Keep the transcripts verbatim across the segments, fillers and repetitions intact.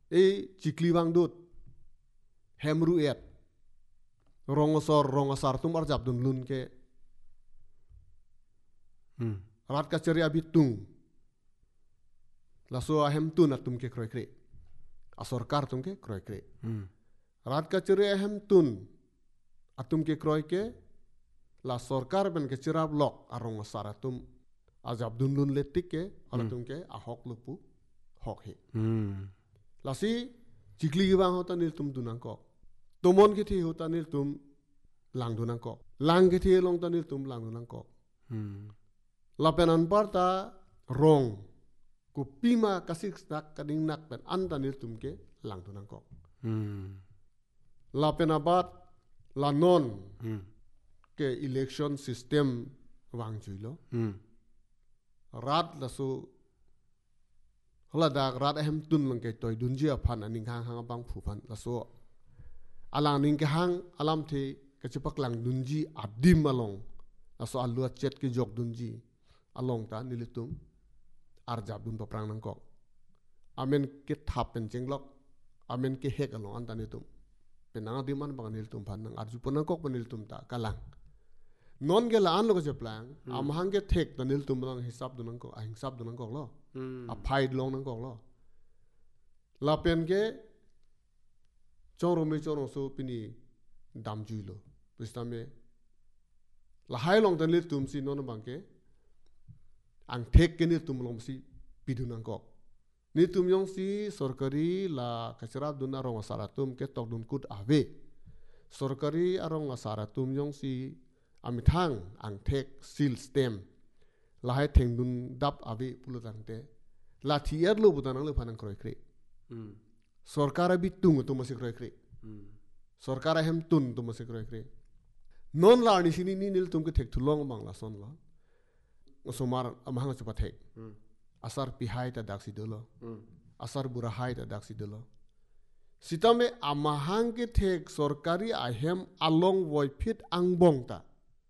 e jikliwang dut hemru et rongosor rongosar tum arjab dun lun ke hmm. rat ka ceri abitung laso ahem tun atum ke kroy kre asorkar tum ke kroy kre hmm. rat ka ceri ahem tun atum ke kroy ke la sorkar ben ke cerab lok arongosar atum ajab dun lun letik ke alatum ke ahok lupu hok he hmm. lasi jikliwang hota nil tum dunang kok tomon ke thi hota nil tum lang dunang kok lang ke thi long tanil tum lang dunang kok hmm. lapenan parta rong ku pima kasih nak kading nak pen antanil tum ke lang dunang kok hmm. lapenabat lanon hmm. ke election system wang juilo hmm. rat lasu holadak rat ahem tun lang ke toy dunjia phan aning hang hang bang phu phan lasu alang ning ke hang alam the ke cepak lang dunji adim along lasu alu chet ke jok dunji along ta nilitum arjab dun paprang nang kok amen ke thap pen jenglok amen ke hek along antani tum penang diman bang nilitum phan nang arju ponang kok penilitum ta kalang non ke laan lo ke plang am hang ke thek tanil tum lang hisab dunang kok a hisab dunang kok lo a phai long nang kok lo la pen ke choro me choro so pini dam jui lo pistame la hai long tanil tum si non bang ke ang thek ke nil tum long si pidunang kok ni tum yong si sorkari la kacharab dun arong asaratum ke tok dun kut ave sorkari arong asaratum yong si amithang ang thek sil stem la hai theng dun dap ave pulutang te la thier lo butanang le phanang kroi kre hmm. sorkara bi tung tu masi kroi kre hmm. sorkara hem tun tu masi kroi kre non la ni sini ni nil tum ke thek thulong mang la son la osomar amahang chupa thek hmm. asar pihai ta daksi dolo hmm. asar burahai ta daksi dolo sitame amahang ke thek sorkari ahem along voi fit angbong ta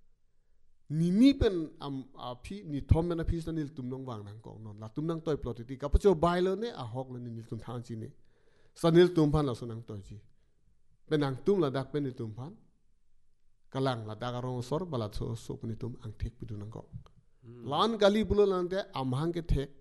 nini pen am api ni thom na phi sanil tum nong wang nang kong non la tum nang toy plot ti ka pacho bailo ne a hok le ni tum thang chi ne sanil tum phan la sunang toy chi penang tum la dak pen ni tum phan kalang la dak arong sor bala so so ni tum ang thek pidu nang kok lan kali bulo lan te amhang ke thek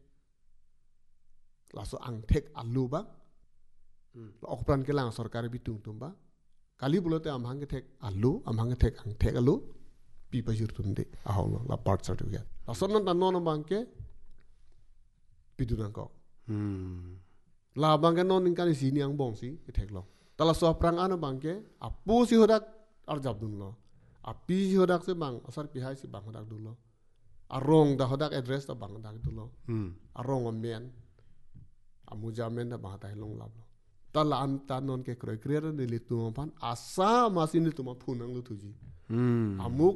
la so ang thek alu ba la ok pran ke lang sarkar bi tum tum ba kali bulo te amhang ke thek alu amhang ke thek ang thek alu pi pa jur tum de a hol la part certificate la son nan non bang ke pidu nang kok hmm. la bang ke non kan si ni ang bong si ke thek lo tala so prang an bang ke apu si hodak arjab dun lo api si hodak se bang asar pi hai si bang hodak dun lo arong da hodak address da bang dak dun lo hmm. arong amen amuja men da bang tai long lab lo tala an ta non ke kroi krier ni litu pan asa masin litu ma phunang lu thuji hmm. amuk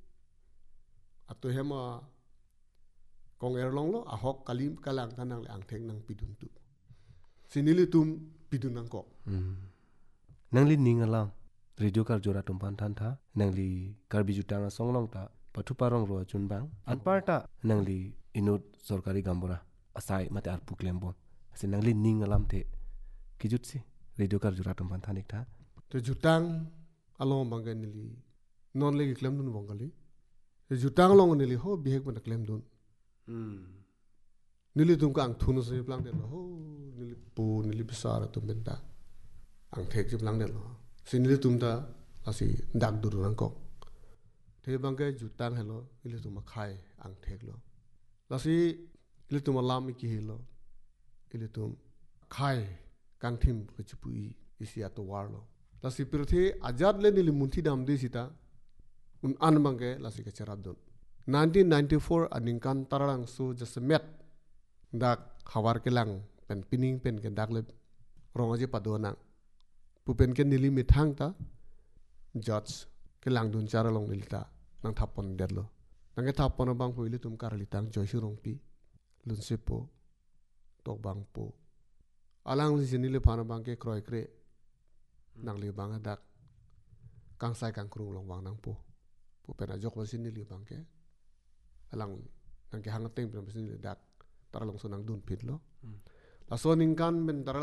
atu hema kong erlong lo ahok kalim kalang kanang le ang theng nang pidun tu sinili tum pidun nang kok hmm. nang li ning alam radio kar jora tum pan than tha nang li kar biju tang song long ta pathu parong ro chun bang an parta nang li inut sorkari gambora asai mate ar puklem bon asin nang li ning alam te kijut si radio kar jora tum pan than ik tha te jutang along bangen nili non le klem dun bongali te jutang long nili ho bihek ban klem dun hmm. nili tum ka ang thunu se plang de lo ho nili pu nili besar tum benta ang thek je plang de lo sinili tum ta asi dak dur nang kok te bangke jutang hello nili tum khai ang thek lo lasi nili tum lam ki hello nili tum khai kang thim ke chupui isi ato war lo lasi pirthe ajad le nili munthi dam de sita un an bangke lasi ke charab don nineteen ninety-four aningkan tarang su jasemet dak khawar ke lang pen pining pen ke dak le rongaje padona pu pen ke nili mithang ta judge ke lang dun chara long nilta nang thapon derlo nang ke thapon bang puili tum karli tang joisu rongpi lunse po tok bang po alang li sinile phana bang ke kroi kre nang li bang dak kang sai kang krung long wang nang po pu pen ajok wasin nili bang ke alang nang ke hang teng pen wasin dak taralong so nang dun pit lo la so ning kan men